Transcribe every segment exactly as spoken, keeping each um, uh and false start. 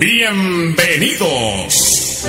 Bienvenidos.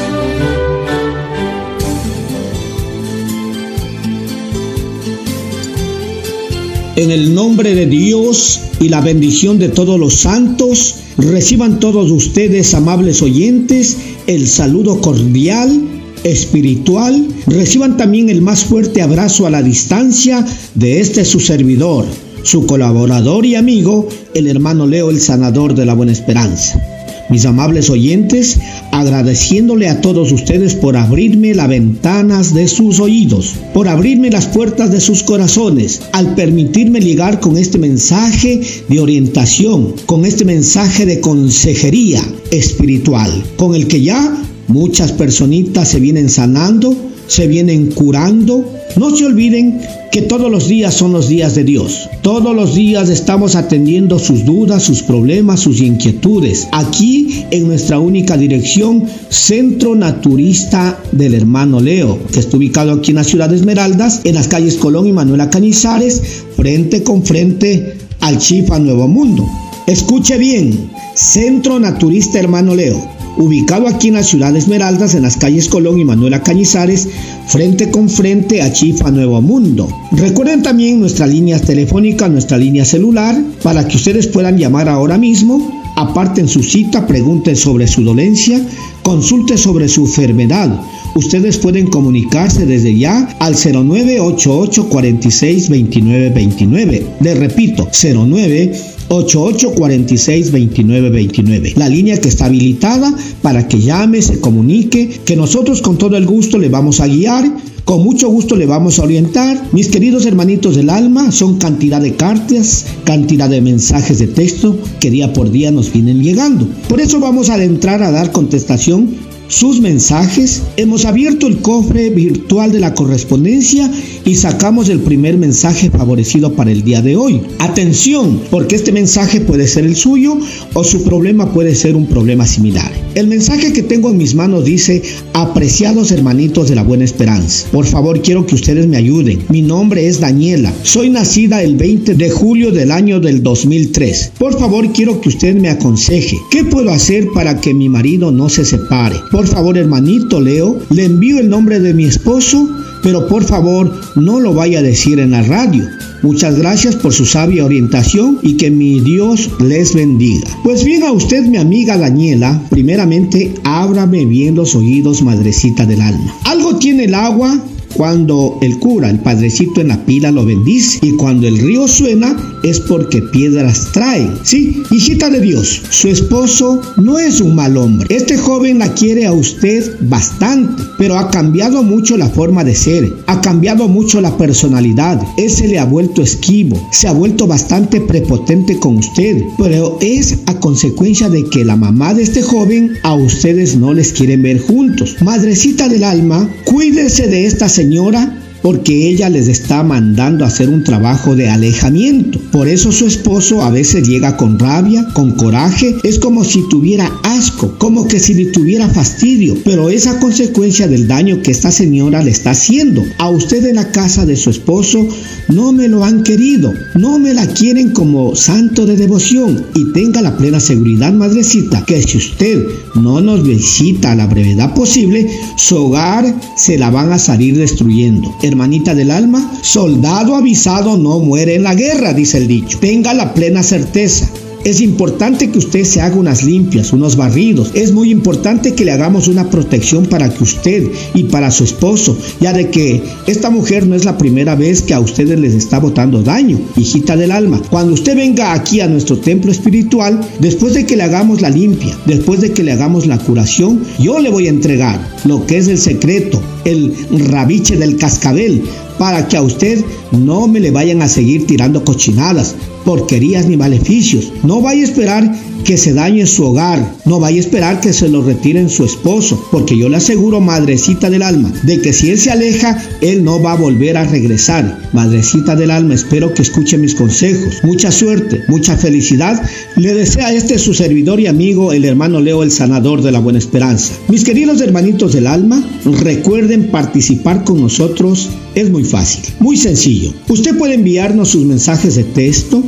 En el nombre de Dios y la bendición de todos los santos, reciban todos ustedes, amables oyentes, el saludo cordial, espiritual. Reciban también el más fuerte abrazo a la distancia de este su servidor, su colaborador y amigo, el hermano Leo, el sanador de la Buena Esperanza. Mis amables oyentes, agradeciéndole a todos ustedes por abrirme las ventanas de sus oídos, por abrirme las puertas de sus corazones, al permitirme llegar con este mensaje de orientación, con este mensaje de consejería espiritual, con el que ya muchas personitas se vienen sanando, se vienen curando. No se olviden que todos los días son los días de Dios. Todos los días estamos atendiendo sus dudas, sus problemas, sus inquietudes. Aquí en nuestra única dirección, Centro Naturista del Hermano Leo, que está ubicado aquí en la ciudad de Esmeraldas, en las calles Colón y Manuela Cañizares, frente con frente al Chifa Nuevo Mundo. Escuche bien, Centro Naturista Hermano Leo, ubicado aquí en la ciudad de Esmeraldas, en las calles Colón y Manuela Cañizares, frente con frente a Chifa Nuevo Mundo. Recuerden también nuestras líneas telefónicas, nuestra línea celular, para que ustedes puedan llamar ahora mismo, aparten su cita, pregunten sobre su dolencia, consulten sobre su enfermedad. Ustedes pueden comunicarse desde ya al cero nueve ocho ocho cuatro seis dos nueve dos nueve. Les repito, cero nueve ocho ocho cuatro seis dos nueve dos nueve. La línea que está habilitada para que llame, se comunique, que nosotros con todo el gusto le vamos a guiar, con mucho gusto le vamos a orientar. Mis queridos hermanitos del alma, son cantidad de cartas, cantidad de mensajes de texto que día por día nos vienen llegando. Por eso vamos a adentrar a dar contestación sus mensajes. Hemos abierto el cofre virtual de la correspondencia y sacamos el primer mensaje favorecido para el día de hoy. Atención, porque este mensaje puede ser el suyo o su problema puede ser un problema similar. El mensaje que tengo en mis manos dice: apreciados hermanitos de la Buena Esperanza, por favor quiero que ustedes me ayuden. Mi nombre es Daniela, soy nacida el veinte de julio del año del dos mil tres. Por favor quiero que usted me aconseje, ¿qué puedo hacer para que mi marido no se separe? Por favor, hermanito Leo, le envío el nombre de mi esposo, pero por favor no lo vaya a decir en la radio. Muchas gracias por su sabia orientación y que mi Dios les bendiga. Pues bien, a usted, mi amiga Daniela, primeramente ábrame bien los oídos, madrecita del alma. Algo tiene el agua cuando el cura, el padrecito en la pila, lo bendice, y cuando el río suena es porque piedras traen. Sí, hijita de Dios, su esposo no es un mal hombre. Este joven la quiere a usted bastante, pero ha cambiado mucho la forma de ser, ha cambiado mucho la personalidad. Él se le ha vuelto esquivo, se ha vuelto bastante prepotente con usted, pero es a consecuencia de que la mamá de este joven a ustedes no les quieren ver juntos. Madrecita del alma, cuídese de esta señora señora, porque ella les está mandando a hacer un trabajo de alejamiento. Por eso su esposo a veces llega con rabia, con coraje, es como si tuviera asco, como que si le tuviera fastidio, pero es a consecuencia del daño que esta señora le está haciendo. A usted en la casa de su esposo no me lo han querido, no me la quieren como santo de devoción, y tenga la plena seguridad, madrecita, que si usted no nos visita a la brevedad posible, su hogar se la van a salir destruyendo. Hermanita del alma, soldado avisado no muere en la guerra, dice el dicho. Tenga la plena certeza. Es importante que usted se haga unas limpias, unos barridos. Es muy importante que le hagamos una protección para que usted y para su esposo, ya de que esta mujer no es la primera vez que a ustedes les está botando daño. Hijita del alma, cuando usted venga aquí a nuestro templo espiritual, después de que le hagamos la limpia, después de que le hagamos la curación, yo le voy a entregar lo que es el secreto, el rabiche del cascabel, para que a usted no me le vayan a seguir tirando cochinadas, porquerías ni maleficios. No vaya a esperar que se dañe su hogar, no vaya a esperar que se lo retiren su esposo, porque yo le aseguro, madrecita del alma, de que si él se aleja, él no va a volver a regresar. Madrecita del alma, espero que escuche mis consejos. Mucha suerte, mucha felicidad le desea este su servidor y amigo, el hermano Leo, el sanador de la Buena Esperanza. Mis queridos hermanitos del alma, recuerden participar con nosotros. Es muy fácil, muy sencillo. Usted puede enviarnos sus mensajes de texto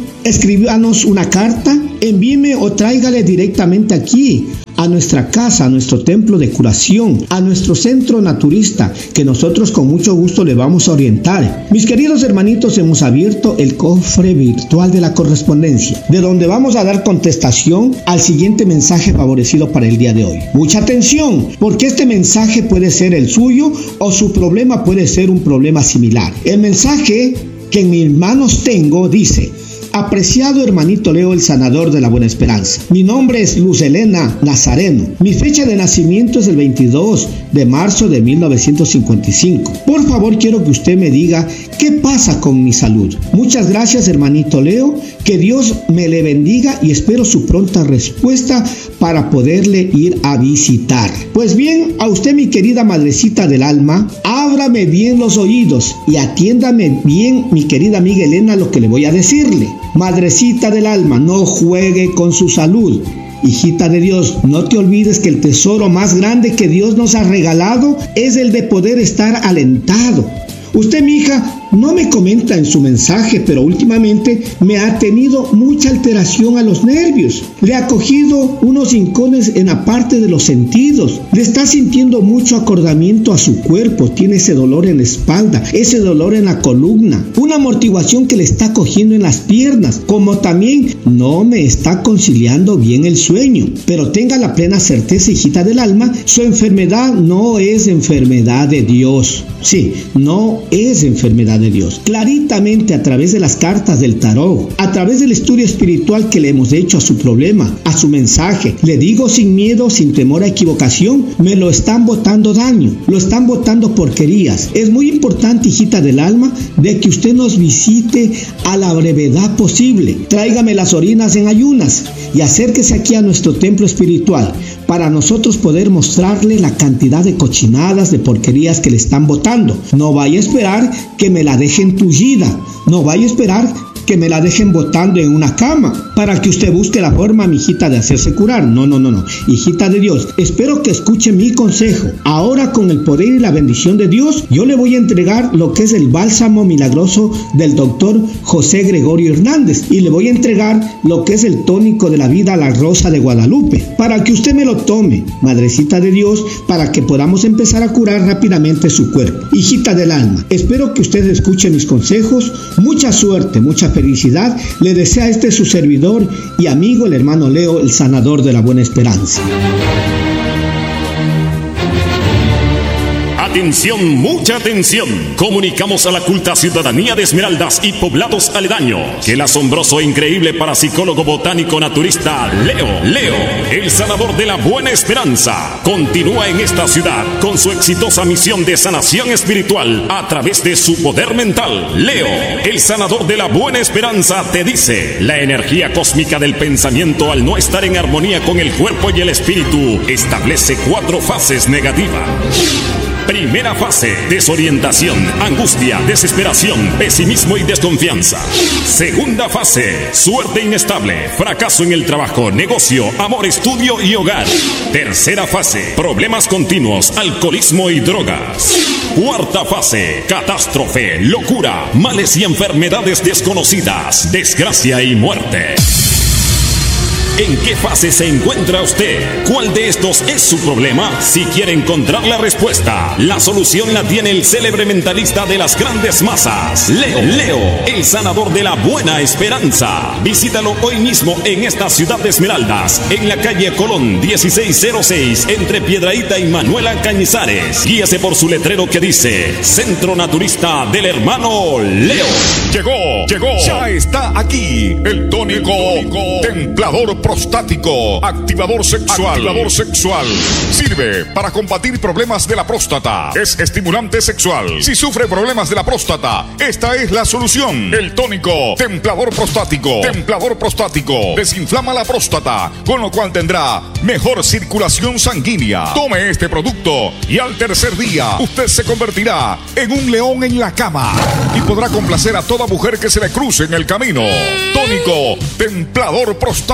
escríbanos una carta, envíeme o tráigale directamente aquí a nuestra casa, a nuestro templo de curación, a nuestro centro naturista, que nosotros con mucho gusto le vamos a orientar. Mis queridos hermanitos, hemos abierto el cofre virtual de la correspondencia, de donde vamos a dar contestación al siguiente mensaje favorecido para el día de hoy. Mucha atención, porque este mensaje puede ser el suyo o su problema puede ser un problema similar. El mensaje que en mis manos tengo dice: apreciado hermanito Leo, el sanador de la buena esperanza. Mi nombre es Luz Elena Nazareno. Mi fecha de nacimiento es el veintidós de marzo de mil novecientos cincuenta y cinco. Por favor, quiero que usted me diga qué pasa con mi salud. Muchas gracias, hermanito Leo. Que Dios me le bendiga y espero su pronta respuesta para poderle ir a visitar. Pues bien, a usted, mi querida madrecita del alma, ábrame bien los oídos y atiéndame bien, mi querida amiga Elena, lo que le voy a decirle. Madrecita del alma, no juegue con su salud. Hijita de Dios, no te olvides que el tesoro más grande que Dios nos ha regalado es el de poder estar alentado. Usted, mi hija, no me comenta en su mensaje, pero últimamente me ha tenido mucha alteración a los nervios. Le ha cogido unos hincones en la parte de los sentidos. Le está sintiendo mucho acordamiento a su cuerpo. Tiene ese dolor en la espalda, ese dolor en la columna, una amortiguación que le está cogiendo en las piernas, como también no me está conciliando bien el sueño. Pero tenga la plena certeza, hijita del alma, su enfermedad no es enfermedad de Dios. Sí, no es enfermedad de Dios. Claritamente, a través de las cartas del tarot, a través del estudio espiritual que le hemos hecho a su problema, a su mensaje, le digo sin miedo, sin temor a equivocación, me lo están botando daño, lo están botando porquerías. Es muy importante, hijita del alma, de que usted nos visite a la brevedad posible. Tráigame las orinas en ayunas y acérquese aquí a nuestro templo espiritual para nosotros poder mostrarle la cantidad de cochinadas, de porquerías que le están botando. No vaya a esperar que me la dejen tullida, no vaya a esperar que me la dejen botando en una cama para que usted busque la forma, mi hijita, de hacerse curar. No, no, no, no. Hijita de Dios, espero que escuche mi consejo. Ahora, con el poder y la bendición de Dios, yo le voy a entregar lo que es el bálsamo milagroso del doctor José Gregorio Hernández y le voy a entregar lo que es el tónico de la vida, la Rosa de Guadalupe, para que usted me lo tome, madrecita de Dios, para que podamos empezar a curar rápidamente su cuerpo. Hijita del alma, espero que usted escuche mis consejos. Mucha suerte, mucha felicidad le desea este su servidor y amigo, el hermano Leo, el sanador de la buena esperanza. Atención, mucha atención. Comunicamos a la culta ciudadanía de Esmeraldas y poblados aledaños que el asombroso e increíble parapsicólogo botánico naturista Leo, Leo, el sanador de la buena esperanza, continúa en esta ciudad con su exitosa misión de sanación espiritual a través de su poder mental. Leo, el sanador de la buena esperanza, te dice: la energía cósmica del pensamiento, al no estar en armonía con el cuerpo y el espíritu, establece cuatro fases negativas. Primera fase: desorientación, angustia, desesperación, pesimismo y desconfianza. Segunda fase: suerte inestable, fracaso en el trabajo, negocio, amor, estudio y hogar. Tercera fase: problemas continuos, alcoholismo y drogas. Cuarta fase: catástrofe, locura, males y enfermedades desconocidas, desgracia y muerte. ¿En qué fase se encuentra usted? ¿Cuál de estos es su problema? Si quiere encontrar la respuesta, la solución la tiene el célebre mentalista de las grandes masas, Leo, Leo, el sanador de la buena esperanza. Visítalo hoy mismo en esta ciudad de Esmeraldas, en la calle Colón dieciséis cero seis, entre Piedrahíta y Manuela Cañizares. Guíese por su letrero que dice: Centro Naturista del hermano Leo. Llegó, llegó, ya está aquí el tónico, el tónico templador prostático, activador sexual, activador sexual. Sirve para combatir problemas de la próstata. Es estimulante sexual. Si sufre problemas de la próstata, esta es la solución. El tónico templador prostático, templador prostático, desinflama la próstata, con lo cual tendrá mejor circulación sanguínea. Tome este producto y al tercer día usted se convertirá en un león en la cama y podrá complacer a toda mujer que se le cruce en el camino. Tónico templador prostático.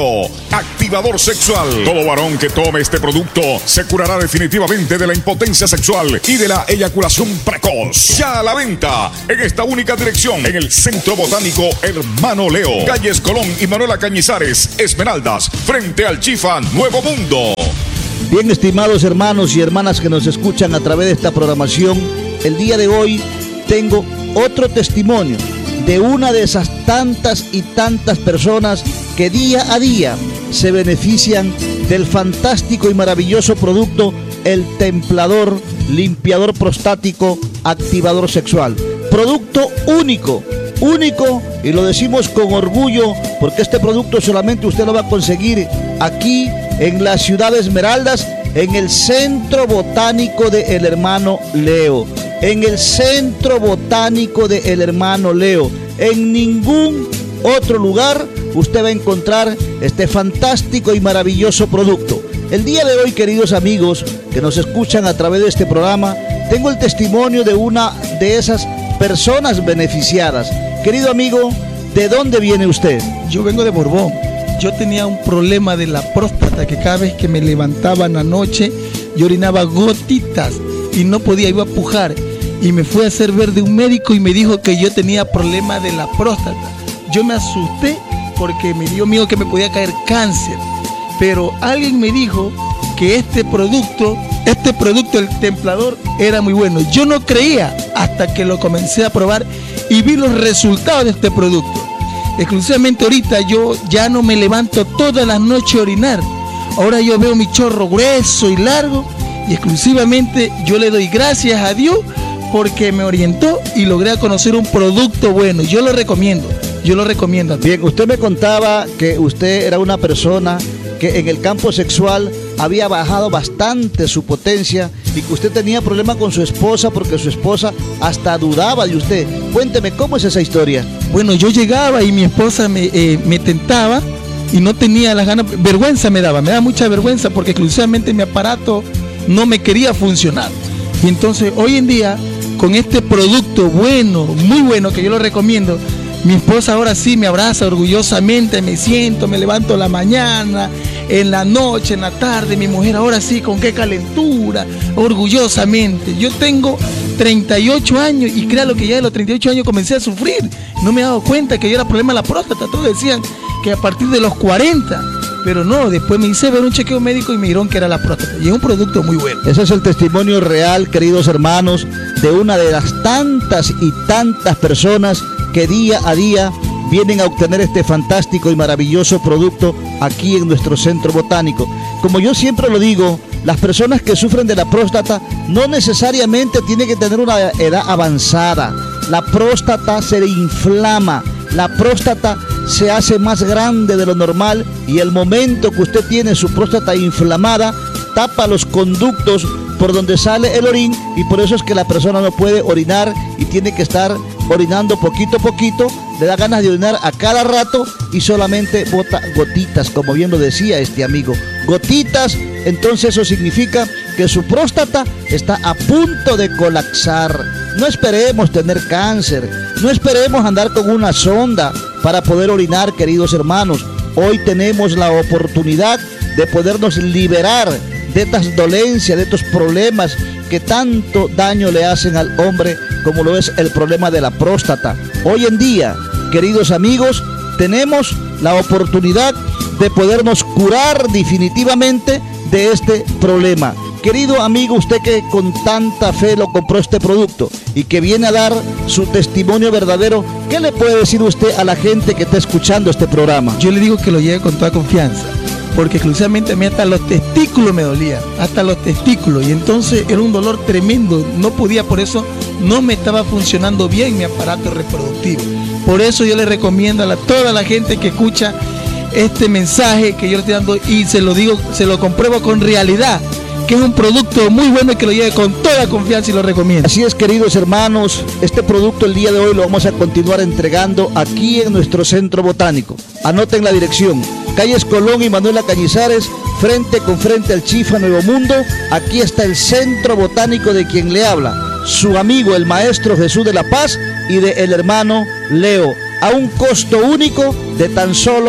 Leo, activador sexual. Todo varón que tome este producto se curará definitivamente de la impotencia sexual y de la eyaculación precoz. Ya a la venta en esta única dirección, en el Centro Botánico Hermano Leo, calles Colón y Manuela Cañizares, Esmeraldas, frente al Chifa Nuevo Mundo. Bien, estimados hermanos y hermanas que nos escuchan a través de esta programación, el día de hoy tengo otro testimonio de una de esas tantas y tantas personas que día a día se benefician del fantástico y maravilloso producto El Templador Limpiador Prostático Activador Sexual. Producto único, único, y lo decimos con orgullo porque este producto solamente usted lo va a conseguir aquí en la ciudad de Esmeraldas, en el Centro Botánico de El Hermano Leo. En el Centro Botánico de El Hermano Leo. En ningún otro lugar usted va a encontrar este fantástico y maravilloso producto. El día de hoy, queridos amigos que nos escuchan a través de este programa, tengo el testimonio de una de esas personas beneficiadas. Querido amigo, ¿de dónde viene usted? Yo vengo de Borbón. Yo tenía un problema de la próstata que cada vez que me levantaba en la noche yo orinaba gotitas y no podía, iba a pujar. Y me fui a hacer ver de un médico y me dijo que yo tenía problema de la próstata. Yo me asusté porque me dio miedo que me podía caer cáncer. Pero alguien me dijo que este producto, este producto, el Templador, era muy bueno. Yo no creía hasta que lo comencé a probar y vi los resultados de este producto. Exclusivamente ahorita yo ya no me levanto todas las noches a orinar. Ahora yo veo mi chorro grueso y largo y exclusivamente yo le doy gracias a Dios porque me orientó y logré conocer un producto bueno. Yo lo recomiendo, yo lo recomiendo. Bien, usted me contaba que usted era una persona que en el campo sexual había bajado bastante su potencia y que usted tenía problemas con su esposa porque su esposa hasta dudaba de usted. Cuénteme, ¿cómo es esa historia? Bueno, yo llegaba y mi esposa me, eh, me tentaba y no tenía las ganas, vergüenza me daba, me daba mucha vergüenza porque exclusivamente mi aparato no me quería funcionar. Y entonces hoy en día, con este producto bueno, muy bueno, que yo lo recomiendo, mi esposa ahora sí me abraza orgullosamente, me siento, me levanto en la mañana, en la noche, en la tarde, mi mujer ahora sí, con qué calentura, orgullosamente. Yo tengo treinta y ocho años y créalo que ya de los treinta y ocho años comencé a sufrir. No me he dado cuenta que yo era problema de la próstata, todos decían que a partir de los cuarenta. Pero no, después me hice ver un chequeo médico y me dijeron que era la próstata. Y es un producto muy bueno. Ese es el testimonio real, queridos hermanos, de una de las tantas y tantas personas que día a día vienen a obtener este fantástico y maravilloso producto aquí en nuestro centro botánico. Como yo siempre lo digo, las personas que sufren de la próstata no necesariamente tienen que tener una edad avanzada. La próstata se le inflama, la próstata se hace más grande de lo normal y el momento que usted tiene su próstata inflamada tapa los conductos por donde sale el orín y por eso es que la persona no puede orinar y tiene que estar orinando poquito a poquito, le da ganas de orinar a cada rato y solamente bota gotitas, como bien lo decía este amigo, gotitas. Entonces eso significa que su próstata está a punto de colapsar. No esperemos tener cáncer, no esperemos andar con una sonda para poder orinar, queridos hermanos. Hoy tenemos la oportunidad de podernos liberar de estas dolencias, de estos problemas que tanto daño le hacen al hombre, como lo es el problema de la próstata. Hoy en día, queridos amigos, tenemos la oportunidad de podernos curar definitivamente de este problema. Querido amigo, usted que con tanta fe lo compró este producto y que viene a dar su testimonio verdadero, ¿qué le puede decir usted a la gente que está escuchando este programa? Yo le digo que lo lleve con toda confianza, porque exclusivamente a mí hasta los testículos me dolían, hasta los testículos, y entonces era un dolor tremendo, no podía, por eso no me estaba funcionando bien mi aparato reproductivo. Por eso yo le recomiendo a la, toda la gente que escucha este mensaje que yo le estoy dando, y se lo digo, se lo compruebo con realidad, que es un producto muy bueno y que lo lleve con toda confianza y lo recomiendo. Así es, queridos hermanos, este producto el día de hoy lo vamos a continuar entregando aquí en nuestro centro botánico. Anoten la dirección: calles Colón y Manuela Cañizares, frente con frente al Chifa Nuevo Mundo. Aquí está el centro botánico de quien le habla, su amigo el maestro Jesús de la Paz y de el hermano Leo, a un costo único de tan solo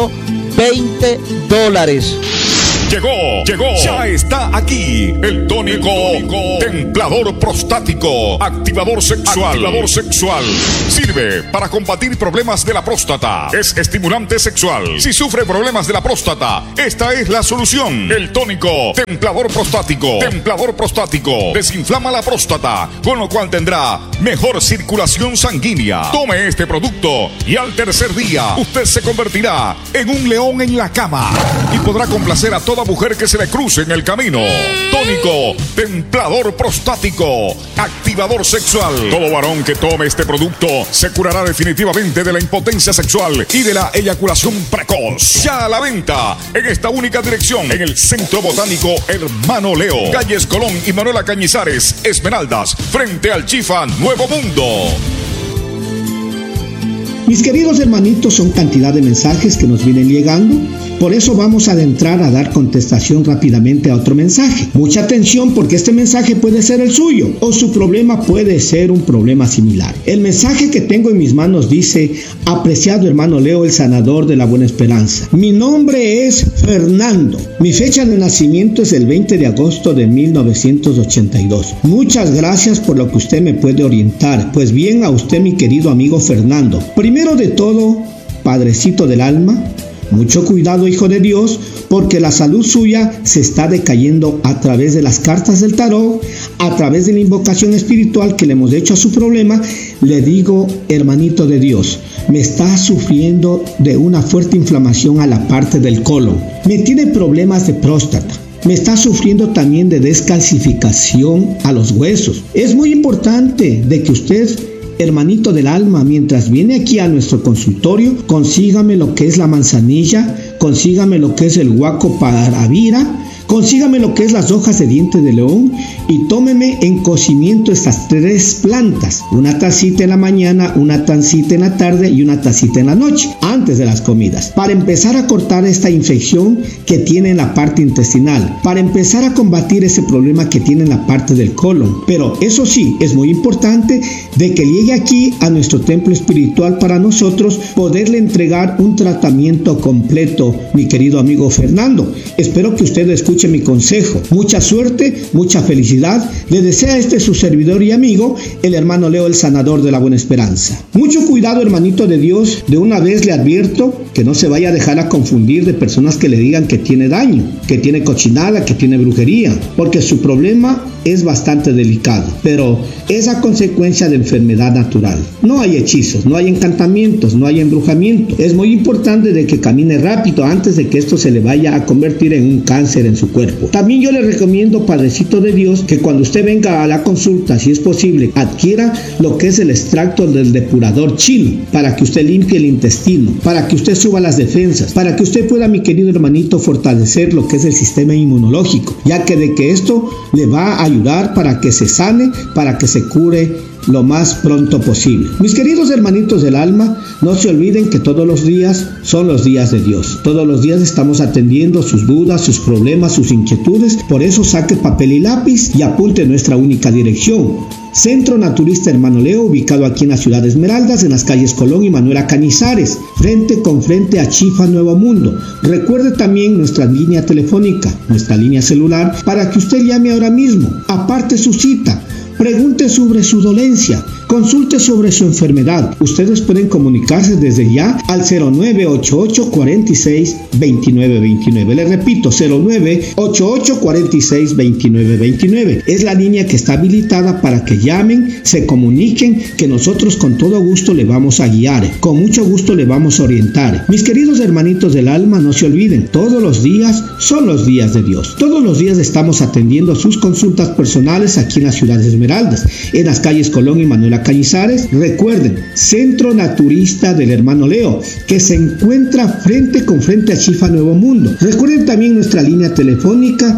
veinte dólares. Llegó, llegó, ya está aquí el tónico, tónico templador prostático, activador sexual, activador sexual. Sirve para combatir problemas de la próstata. Es estimulante sexual. Si sufre problemas de la próstata, esta es la solución. El tónico templador prostático, templador prostático, desinflama la próstata, con lo cual tendrá mejor circulación sanguínea. Tome este producto y al tercer día usted se convertirá en un león en la cama y podrá complacer a toda mujer que se le cruce en el camino. Tónico templador prostático, activador sexual. Todo varón que tome este producto se curará definitivamente de la impotencia sexual y de la eyaculación precoz. Ya a la venta en esta única dirección, en el Centro Botánico Hermano Leo, calles Colón y Manuela Cañizares, Esmeraldas, frente al Chifa Nuevo Mundo. Mis queridos hermanitos, son cantidad de mensajes que nos vienen llegando, por eso vamos a adentrar a dar contestación rápidamente a otro mensaje. Mucha atención, porque este mensaje puede ser el suyo o su problema puede ser un problema similar. El mensaje que tengo en mis manos dice: apreciado hermano Leo, el sanador de la buena esperanza. Mi nombre es Fernando. Mi fecha de nacimiento es el veinte de agosto de mil novecientos ochenta y dos. Muchas gracias por lo que usted me puede orientar. Pues bien, a usted, mi querido amigo Fernando. Primero de todo, Padrecito del alma, mucho cuidado, hijo de Dios, porque la salud suya se está decayendo a través de las cartas del tarot, a través de la invocación espiritual que le hemos hecho a su problema. Le digo, hermanito de Dios, me está sufriendo de una fuerte inflamación a la parte del colon. Me tiene problemas de próstata. Me está sufriendo también de descalcificación a los huesos. Es muy importante de que usted, hermanito del alma, mientras viene aquí a nuestro consultorio, consígame lo que es la manzanilla, consígame lo que es el guaco paravira, consígame lo que es las hojas de diente de león y tómeme en cocimiento estas tres plantas. Una tacita en la mañana, una tacita en la tarde y una tacita en la noche, antes de las comidas, para empezar a cortar esta infección que tiene en la parte intestinal, para empezar a combatir ese problema que tiene en la parte del colon. Pero eso sí, es muy importante de que llegue aquí a nuestro templo espiritual para nosotros poderle entregar un tratamiento completo, mi querido amigo Fernando. Espero que usted escuche mi consejo. Mucha suerte, mucha felicidad. Le desea este su servidor y amigo, el hermano Leo, el sanador de la buena esperanza. Mucho cuidado, hermanito de Dios. De una vez le advierto que no se vaya a dejar a confundir de personas que le digan que tiene daño, que tiene cochinada, que tiene brujería, porque su problema es bastante delicado, pero es a consecuencia de enfermedad natural. No hay hechizos, no hay encantamientos, no hay embrujamiento. Es muy importante de que camine rápido antes de que esto se le vaya a convertir en un cáncer en su cuerpo. También yo le recomiendo, Padrecito de Dios, que cuando usted venga a la consulta, si es posible, adquiera lo que es el extracto del depurador chino, para que usted limpie el intestino, para que usted suba las defensas, para que usted pueda, mi querido hermanito, fortalecer lo que es el sistema inmunológico, ya que de que esto le va a ayudar para que se sane, para que se cure lo más pronto posible. Mis queridos hermanitos del alma, no se olviden que todos los días son los días de Dios. Todos los días estamos atendiendo sus dudas, sus problemas, sus inquietudes. Por eso saque papel y lápiz y apunte nuestra única dirección: Centro Naturista Hermano Leo, ubicado aquí en la ciudad de Esmeraldas, en las calles Colón y Manuela Cañizares, frente con frente a Chifa Nuevo Mundo. Recuerde también nuestra línea telefónica, nuestra línea celular, para que usted llame ahora mismo, aparte su cita, pregunte sobre su dolencia, consulte sobre su enfermedad. Ustedes pueden comunicarse desde ya al cero nueve ocho ocho cuatro seis dos nueve dos nueve. Les repito, cero nueve ocho ocho cuatro seis dos nueve dos nueve. Es la línea que está habilitada para que llamen, se comuniquen, que nosotros con todo gusto le vamos a guiar, con mucho gusto le vamos a orientar. Mis queridos hermanitos del alma, no se olviden, todos los días son los días de Dios. Todos los días estamos atendiendo sus consultas personales aquí en la ciudad de Esmeraldas, en las calles Colón y Manuela Cañizares. Recuerden, Centro Naturista del Hermano Leo, que se encuentra frente con frente a Chifa Nuevo Mundo. Recuerden también nuestra línea telefónica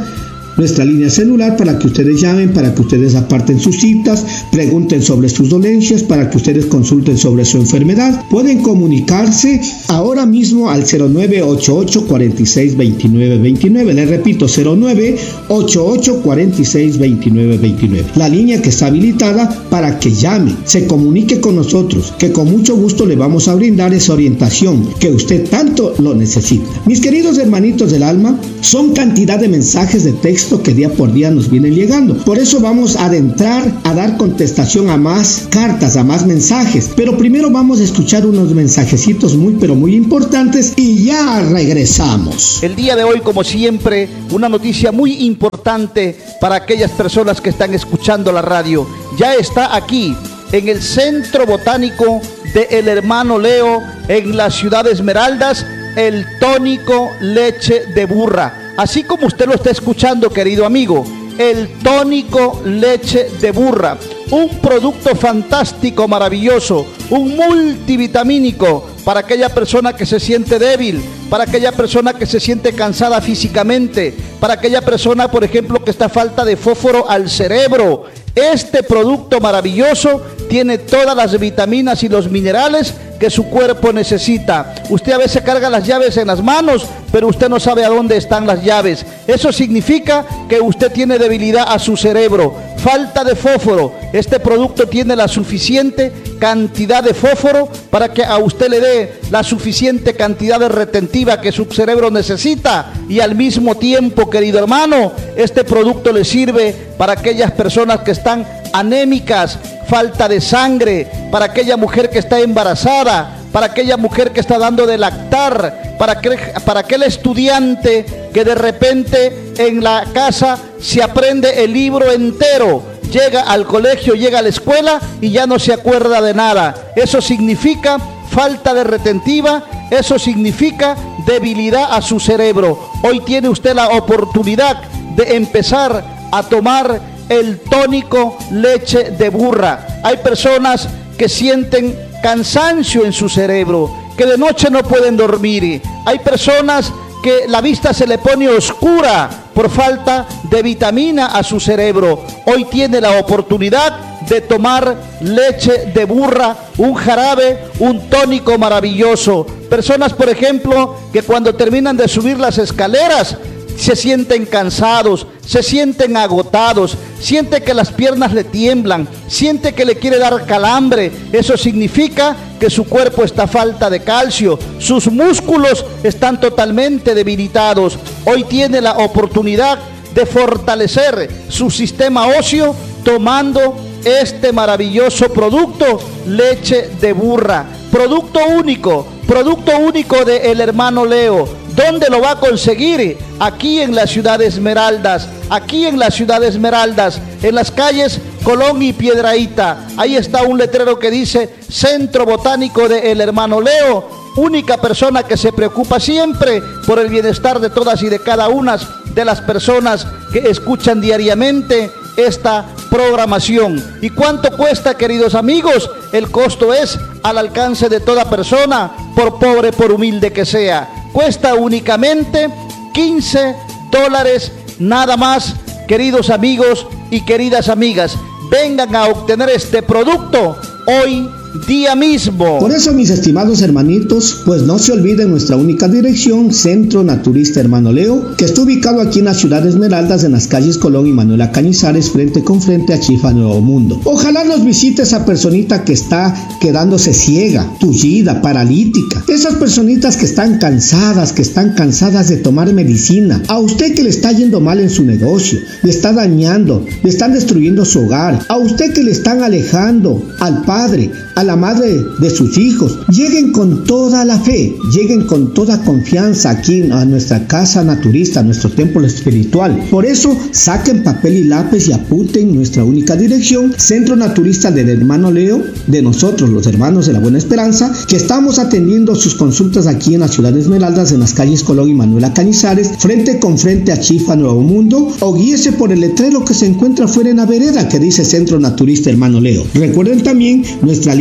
nuestra línea celular para que ustedes llamen, para que ustedes aparten sus citas, pregunten sobre sus dolencias, para que ustedes consulten sobre su enfermedad. Pueden comunicarse ahora mismo al cero nueve ocho ocho cuatro seis dos nueve dos nueve. Les repito, cero nueve ocho ocho cuatro seis dos nueve dos nueve. La línea que está habilitada para que llame, se comunique con nosotros, que con mucho gusto le vamos a brindar esa orientación que usted tanto lo necesita. Mis queridos hermanitos del alma, son cantidad de mensajes de texto que día por día nos vienen llegando. Por eso vamos a adentrar a dar contestación a más cartas, a más mensajes. Pero primero vamos a escuchar unos mensajecitos muy pero muy importantes y ya regresamos. El día de hoy, como siempre, una noticia muy importante para aquellas personas que están escuchando la radio. Ya está aquí en el Centro Botánico de El Hermano Leo, en la ciudad de Esmeraldas, el tónico leche de burra. Así como usted lo está escuchando, querido amigo, el tónico leche de burra, un producto fantástico, maravilloso, un multivitamínico para aquella persona que se siente débil, para aquella persona que se siente cansada físicamente, para aquella persona, por ejemplo, que está falta de fósforo al cerebro. Este producto maravilloso tiene todas las vitaminas y los minerales que su cuerpo necesita. Usted a veces carga las llaves en las manos, pero usted no sabe a dónde están las llaves. Eso significa que usted tiene debilidad a su cerebro, falta de fósforo. Este producto tiene la suficiente cantidad de fósforo para que a usted le dé la suficiente cantidad de retentiva que su cerebro necesita, y al mismo tiempo, querido hermano, este producto le sirve para aquellas personas que están anémicas, falta de sangre, para aquella mujer que está embarazada, para aquella mujer que está dando de lactar, para aquel, para aquel estudiante que de repente en la casa se aprende el libro entero, llega al colegio, llega a la escuela y ya no se acuerda de nada. Eso significa falta de retentiva, eso significa debilidad a su cerebro. Hoy tiene usted la oportunidad de empezar a tomar el tónico leche de burra. Hay personas que sienten cansancio en su cerebro, que de noche no pueden dormir. Hay personas que la vista se le pone oscura por falta de vitamina a su cerebro. Hoy tiene la oportunidad de tomar leche de burra, un jarabe, un tónico maravilloso. Personas, por ejemplo, que cuando terminan de subir las escaleras se sienten cansados, se sienten agotados, siente que las piernas le tiemblan, siente que le quiere dar calambre. Eso significa que su cuerpo está a falta de calcio, sus músculos están totalmente debilitados. Hoy tiene la oportunidad de fortalecer su sistema óseo tomando este maravilloso producto, leche de burra. Producto único, producto único de El Hermano Leo. ¿Dónde lo va a conseguir? Aquí en la ciudad de Esmeraldas, aquí en la ciudad de Esmeraldas, en las calles Colón y Piedrahíta. Ahí está un letrero que dice Centro Botánico de El Hermano Leo, única persona que se preocupa siempre por el bienestar de todas y de cada una de las personas que escuchan diariamente esta programación. ¿Y cuánto cuesta, queridos amigos? El costo es al alcance de toda persona, por pobre, por humilde que sea. Cuesta únicamente quince dólares nada más, queridos amigos y queridas amigas. Vengan a obtener este producto hoy día mismo. Por eso, mis estimados hermanitos, pues no se olviden nuestra única dirección, Centro Naturista Hermano Leo, que está ubicado aquí en la ciudad de Esmeraldas, en las calles Colón y Manuela Cañizares, frente con frente a Chifa Nuevo Mundo. Ojalá nos visite esa personita que está quedándose ciega, tullida, paralítica. Esas personitas que están cansadas, que están cansadas de tomar medicina. A usted que le está yendo mal en su negocio, le está dañando, le están destruyendo su hogar. A usted que le están alejando al padre, a la madre de sus hijos. Lleguen con toda la fe, lleguen con toda confianza aquí a nuestra casa naturista, a nuestro templo espiritual. Por eso saquen papel y lápiz y apunten nuestra única dirección, Centro Naturista del Hermano Leo, de nosotros los hermanos de la Buena Esperanza, que estamos atendiendo sus consultas aquí en la ciudad de Esmeraldas, en las calles Colón y Manuela Cañizares, frente con frente a Chifa Nuevo Mundo, o guíese por el letrero que se encuentra fuera en la vereda que dice Centro Naturista Hermano Leo. Recuerden también nuestra línea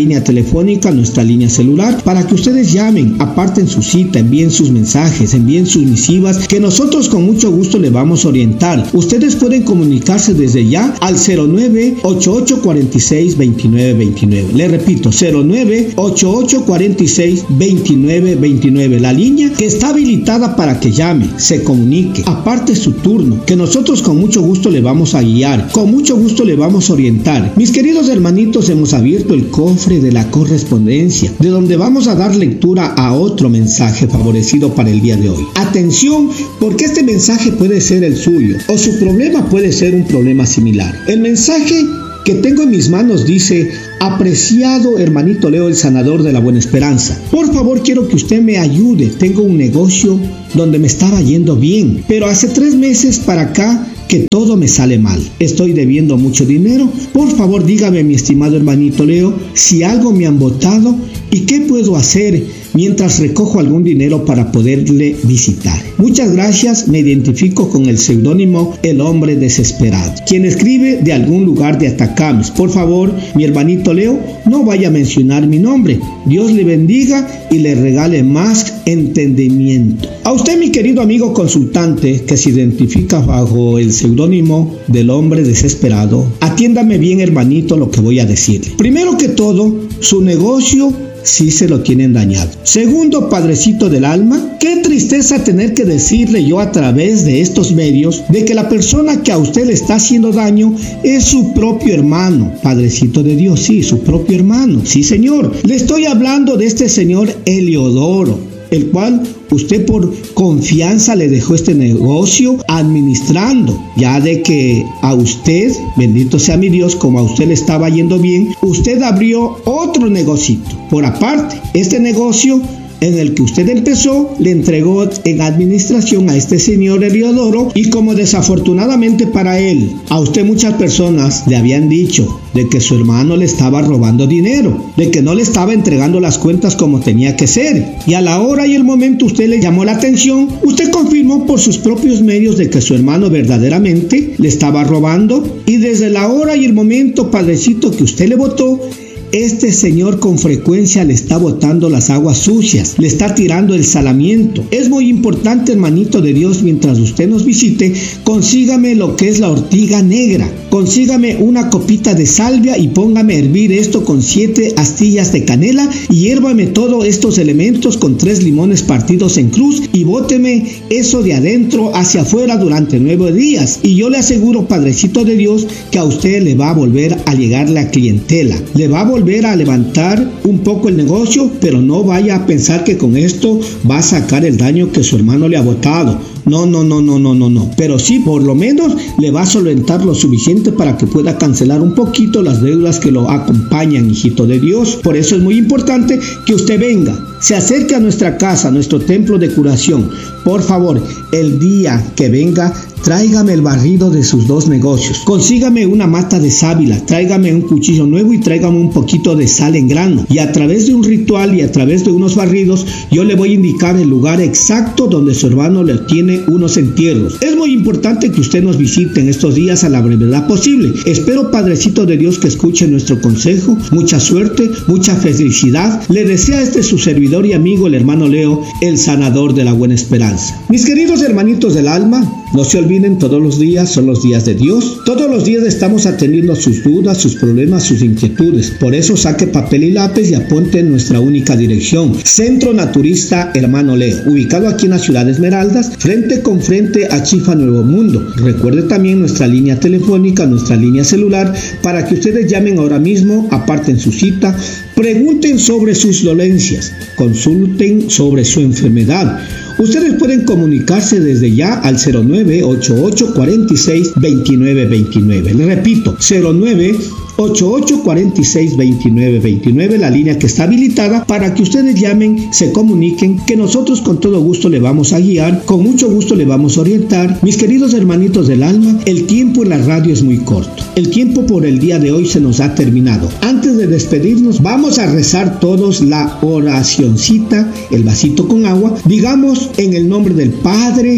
línea telefónica, nuestra línea celular, para que ustedes llamen, aparten su cita, envíen sus mensajes, envíen sus misivas, que nosotros con mucho gusto le vamos a orientar. Ustedes pueden comunicarse desde ya al cero nueve ocho ocho cuatro seis dos nueve dos nueve. Le repito, cero nueve ocho ocho cuatro seis dos nueve dos nueve. La línea que está habilitada para que llame, se comunique, aparte su turno, que nosotros con mucho gusto le vamos a guiar, con mucho gusto le vamos a orientar. Mis queridos hermanitos, hemos abierto el cofre de la correspondencia, de donde vamos a dar lectura a otro mensaje favorecido para el día de hoy. Atención, porque este mensaje puede ser el suyo, o su problema puede ser un problema similar. El mensaje que tengo en mis manos dice: apreciado hermanito Leo, el sanador de la Buena Esperanza, por favor quiero que usted me ayude. Tengo un negocio donde me estaba yendo bien, pero hace tres meses para acá que todo me sale mal. Estoy debiendo mucho dinero. Por favor dígame, mi estimado hermanito Leo, si algo me han botado y qué puedo hacer mientras recojo algún dinero para poderle visitar. Muchas gracias, me identifico con el seudónimo El Hombre Desesperado, quien escribe de algún lugar de Atacames. Por favor, mi hermanito Leo, no vaya a mencionar mi nombre. Dios le bendiga y le regale más entendimiento. A usted, mi querido amigo consultante, que se identifica bajo el seudónimo del Hombre Desesperado, atiéndame bien, hermanito, lo que voy a decirle. Primero que todo, su negocio sí se lo tienen dañado. Segundo, padrecito del alma, qué tristeza tener que decirle yo a través de estos medios de que la persona que a usted le está haciendo daño es su propio hermano. Padrecito de Dios, sí, su propio hermano. Sí, señor. Le estoy hablando de este señor Eliodoro, el cual usted por confianza le dejó este negocio administrando, ya de que a usted, bendito sea mi Dios, como a usted le estaba yendo bien, usted abrió otro negocito por aparte. Este negocio en el que usted empezó, le entregó en administración a este señor Eliodoro, y como desafortunadamente para él, a usted muchas personas le habían dicho de que su hermano le estaba robando dinero, de que no le estaba entregando las cuentas como tenía que ser, y a la hora y el momento usted le llamó la atención, usted confirmó por sus propios medios de que su hermano verdaderamente le estaba robando, y desde la hora y el momento, padrecito, que usted le votó, este señor con frecuencia le está botando las aguas sucias, le está tirando el salamiento. Es muy importante, hermanito de Dios, mientras usted nos visite, consígame lo que es la ortiga negra, consígame una copita de salvia y póngame a hervir esto con siete astillas de canela y hiérvame todos estos elementos con tres limones partidos en cruz y bóteme eso de adentro hacia afuera durante nueve días. Y yo le aseguro, padrecito de Dios, que a usted le va a volver a llegar la clientela, le va a volver volver a levantar un poco el negocio, pero no vaya a pensar que con esto va a sacar el daño que su hermano le ha botado. No, no, no, no, no, no, no. Pero sí, por lo menos le va a solventar lo suficiente para que pueda cancelar un poquito las deudas que lo acompañan, hijito de Dios. Por eso es muy importante que usted venga, se acerque a nuestra casa, a nuestro templo de curación. Por favor, el día que venga, tráigame el barrido de sus dos negocios, consígame una mata de sábila, tráigame un cuchillo nuevo y tráigame un poquito de sal en grano, y a través de un ritual y a través de unos barridos yo le voy a indicar el lugar exacto donde su hermano le tiene unos entierros. Es muy importante que usted nos visite en estos días a la brevedad posible. Espero, padrecito de Dios, que escuche nuestro consejo. Mucha suerte, mucha felicidad le desea este su servidor y amigo, el hermano Leo, el sanador de la Buena Esperanza. Mis queridos hermanitos del alma, no se olviden, todos los días son los días de Dios. Todos los días estamos atendiendo sus dudas, sus problemas, sus inquietudes. Por eso saque papel y lápiz y apunte en nuestra única dirección: Centro Naturista Hermano Leo, ubicado aquí en la ciudad de Esmeraldas, frente con frente a Chifa Nuevo Mundo. Recuerde también nuestra línea telefónica, nuestra línea celular, para que ustedes llamen ahora mismo, aparten su cita, pregunten sobre sus dolencias, consulten sobre su enfermedad. Ustedes pueden comunicarse desde ya al cero nueve ocho ocho cuatro seis dos nueve dos nueve. Le repito, cero nueve ocho ocho cuatro seis dos nueve dos nueve, la línea que está habilitada para que ustedes llamen, se comuniquen, que nosotros con todo gusto le vamos a guiar, con mucho gusto le vamos a orientar. Mis queridos hermanitos del alma, el tiempo en la radio es muy corto. El tiempo por el día de hoy se nos ha terminado. Antes de despedirnos, vamos a rezar todos la oracioncita, el vasito con agua. Digamos en el nombre del Padre,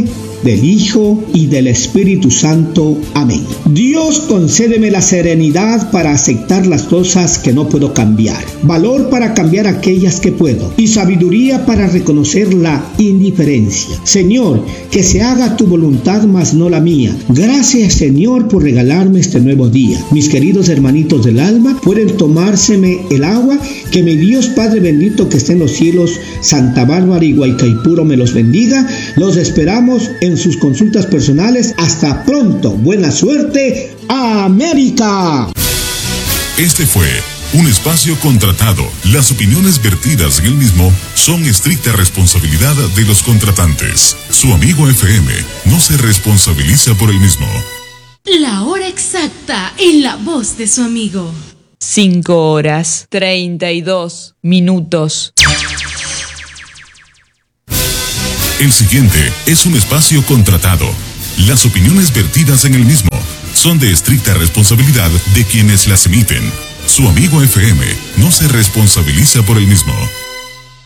del Hijo y del Espíritu Santo. Amén. Dios, concédeme la serenidad para aceptar las cosas que no puedo cambiar, valor para cambiar aquellas que puedo y sabiduría para reconocer la indiferencia. Señor, que se haga tu voluntad mas no la mía. Gracias, Señor, por regalarme este nuevo día. Mis queridos hermanitos del alma, pueden tomárseme el agua. Que mi Dios Padre bendito que está en los cielos, Santa Bárbara y Guaycaipuro me los bendiga. Los esperamos en sus consultas personales. Hasta pronto. Buena suerte. América. Este fue un espacio contratado. Las opiniones vertidas en el mismo son estricta responsabilidad de los contratantes. Su amigo F M no se responsabiliza por el mismo. La hora exacta en la voz de su amigo. Cinco horas, treinta y dos minutos. El siguiente es un espacio contratado. Las opiniones vertidas en el mismo son de estricta responsabilidad de quienes las emiten. Su amigo F M no se responsabiliza por el mismo.